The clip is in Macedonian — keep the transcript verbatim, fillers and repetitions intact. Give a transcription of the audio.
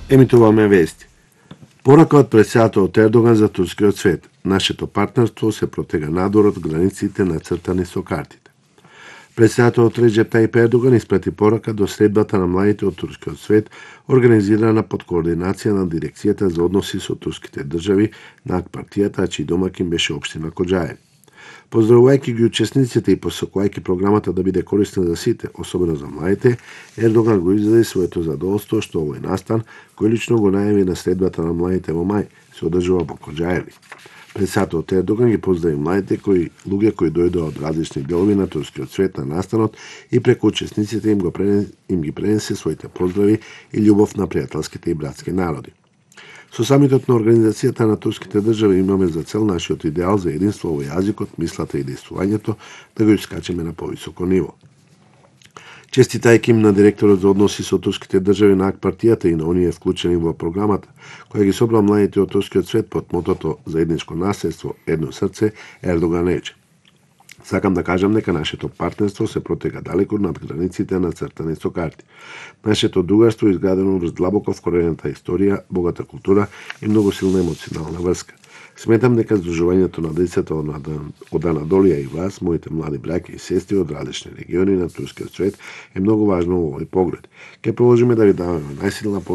Емитуваме вести. Порака од председателот Ердоган за турскиот свет. Нашето партнерство се протега надвор од границите нацртани со картите. Председателот Реджеп Тајип Ердоган испрати порака до средбата на младите од турскиот свет, организирана под координација на Дирекцијата за односи со турските држави на ак партијата, чиј домакин беше општина Коџаеви. Поздравувајќи ги учесниците и посакувајќи програмата да биде корисна за сите, особено за младите, Ердоган го изрази своето задоволство што овој настан, кој лично го најави на средбата на младите во мај, се одржува во Коџаеви. Председателот Ердоган ги поздрави младите кои луѓе кои дојдоа од различни делови на турскиот свет на настанот и преку учесниците им го пренес, им ги пренесе своите поздрави и љубов на пријателските и братски народи. Со самитот на Организацијата на турските држави имаме за цел нашиот идеал за единство во јазикот, мислата и действувањето да го искачеме на повисоко ниво. Честитајќи им на директорот за односи со турските држави на ак партијата и на оние вклучени во програмата, која ги собра младите од турскиот свет под мотото заедничко наследство, едно срце, Ердоган рече: Сакам да кажам дека нашето партнерство се протега далеку над границите нацртани со карти. Нашето другарство е изградено врз длабоко вкоренета историја, богата култура и многу силна емоционална врска. Сметам дека здружувањето на децата од Анадолија и вас, моите млади браќа и сестри од различни региони на турскиот свет, е многу важно во овој поглед. Ќе продолжиме да ви даваме најсилна